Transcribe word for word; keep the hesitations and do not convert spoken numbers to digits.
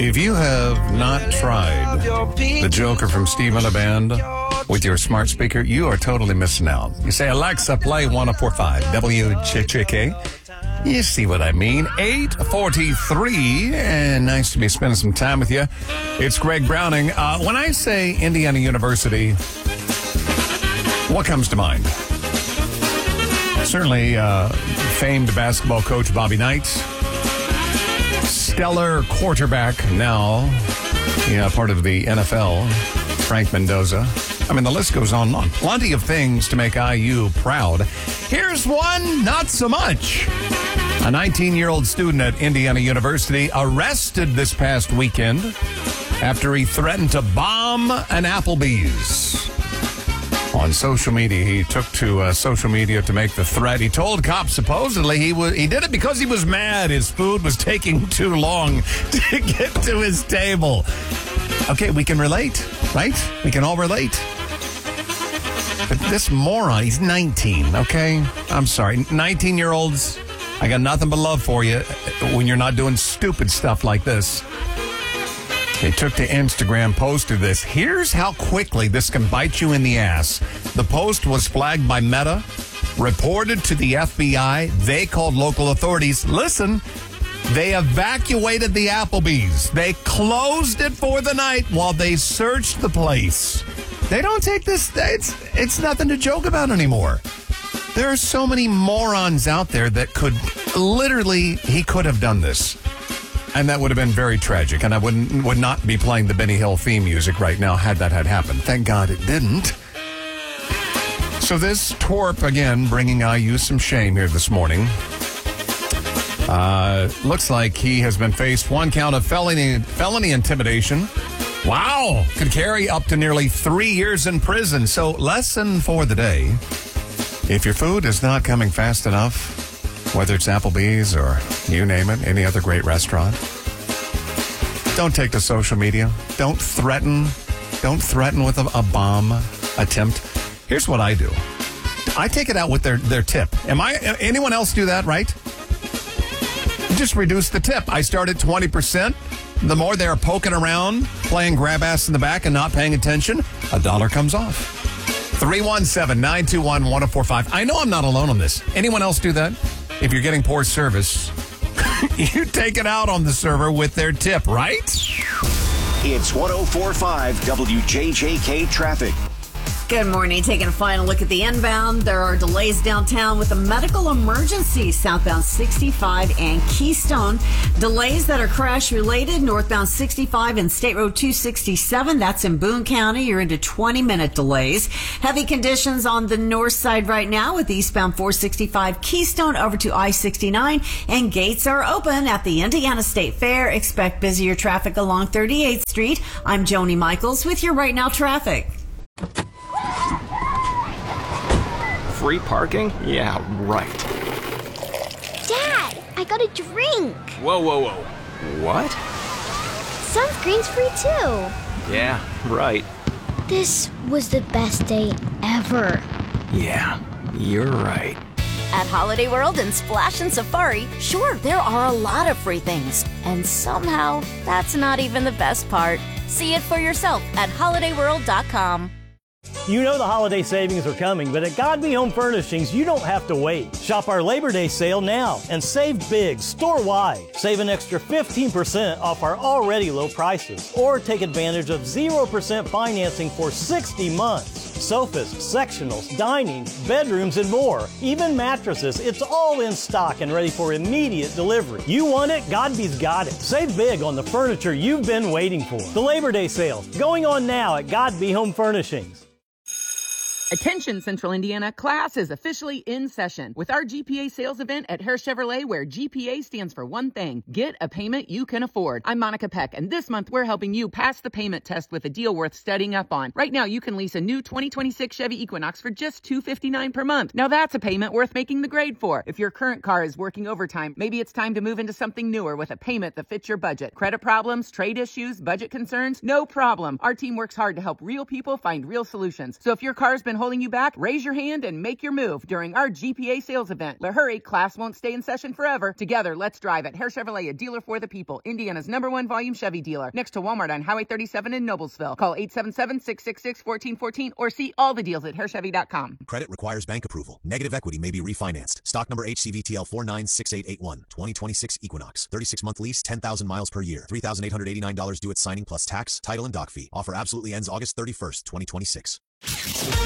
If you have not tried the Joker from Steve and the Band with your smart speaker, you are totally missing out. You say, Alexa, play one oh four point five W J J K. You see what I mean. eight forty-three, and nice to be spending some time with you. It's Greg Browning. Uh, when I say Indiana University, what comes to mind? Certainly uh, famed basketball coach Bobby Knight. Stellar quarterback now, yeah, part of the N F L, Frank Mendoza. I mean, the list goes on and on. Plenty of things to make I U proud. Here's one, not so much. A nineteen-year-old student at Indiana University arrested this past weekend after he threatened to bomb an Applebee's. On social media, he took to uh, social media to make the threat. He told cops supposedly he was he did it because he was mad. His food was taking too long to get to his table. Okay, we can relate, right? We can all relate. But this moron, he's nineteen, okay? I'm sorry. nineteen-year-olds, I got nothing but love for you when you're not doing stupid stuff like this. He took to Instagram, posted this. Here's how quickly this can bite you in the ass. The post was flagged by Meta, reported to the F B I. They called local authorities. Listen, they evacuated the Applebee's. They closed it for the night while they searched the place. They don't take this. It's, it's nothing to joke about anymore. There are so many morons out there that could literally, he could have done this. And that would have been very tragic. And I wouldn't, would not be playing the Benny Hill theme music right now had that had happened. Thank God it didn't. So this twerp, again, bringing I U some shame here this morning. Uh, looks like he has been faced one count of felony, felony intimidation. Wow. Could carry up to nearly three years in prison. So lesson for the day. If your food is not coming fast enough, whether it's Applebee's or you name it, any other great restaurant, don't take to social media. Don't threaten. Don't threaten with a, a bomb attempt. Here's what I do. I take it out with their, their tip. Am I? Anyone else do that, right? Just reduce the tip. I start at twenty percent. The more they're poking around, playing grab ass in the back and not paying attention, a dollar comes off. three one seven, nine two one, one oh four five. I know I'm not alone on this. Anyone else do that? If you're getting poor service, you take it out on the server with their tip, right? It's one oh four point five W J J K traffic. Good morning. Taking a final look at the inbound. There are delays downtown with a medical emergency southbound sixty-five and Keystone. Delays that are crash related northbound sixty-five and State Road two sixty-seven. That's in Boone County. You're into twenty minute delays. Heavy conditions on the north side right now with eastbound four sixty-five Keystone over to I sixty-nine, and gates are open at the Indiana State Fair. Expect busier traffic along thirty-eighth Street. I'm Joni Michaels with your Right Now traffic. Free parking? Yeah, right. Dad, I got a drink. Whoa, whoa, whoa. What? Sunscreen's free too. Yeah, right. This was the best day ever. Yeah, you're right. At Holiday World and Splash and Safari, sure, there are a lot of free things. And somehow, that's not even the best part. See it for yourself at holiday world dot com. You know the holiday savings are coming, but at Godby Home Furnishings, you don't have to wait. Shop our Labor Day sale now and save big store-wide. Save an extra fifteen percent off our already low prices. Or take advantage of zero percent financing for sixty months. Sofas, sectionals, dining, bedrooms, and more. Even mattresses, it's all in stock and ready for immediate delivery. You want it? Godby's got it. Save big on the furniture you've been waiting for. The Labor Day sale, going on now at Godby Home Furnishings. Attention Central Indiana, class is officially in session with our G P A sales event at Hare Chevrolet, where G P A stands for one thing: get a payment you can afford. I'm Monica Peck, and this month we're helping you pass the payment test with a deal worth studying up on. Right now you can lease a new twenty twenty-six Chevy Equinox for just two hundred fifty-nine dollars per month. Now that's a payment worth making the grade for. If your current car is working overtime, maybe it's time to move into something newer with a payment that fits your budget. Credit problems, trade issues, budget concerns? No problem. Our team works hard to help real people find real solutions. So if your car's been holding you back? Raise your hand and make your move during our G P A sales event. But hurry, class won't stay in session forever. Together, let's drive at Hare Chevrolet, a dealer for the people. Indiana's number one volume Chevy dealer. Next to Walmart on Highway thirty-seven in Noblesville. Call eight seven seven, six six six, one four one four or see all the deals at hare chevy dot com. Credit requires bank approval. Negative equity may be refinanced. Stock number H C V T L four nine six eight eight one. twenty twenty-six Equinox. thirty-six month lease, ten thousand miles per year. three thousand eight hundred eighty-nine dollars due at signing plus tax, title, and dock fee. Offer absolutely ends August thirty-first, twenty twenty-six.